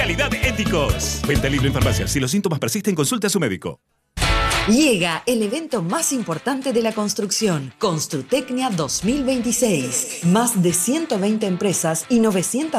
calidad éticos. Venta libre en farmacias. Si los síntomas persisten, consulte a su médico. Llega el evento más importante de la construcción, Construtecnia 2026. Más de 120 empresas y 900